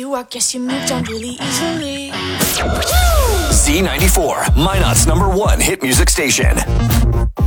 you, I guess you moved on really easily. Z94, Minot's #1 hit music station.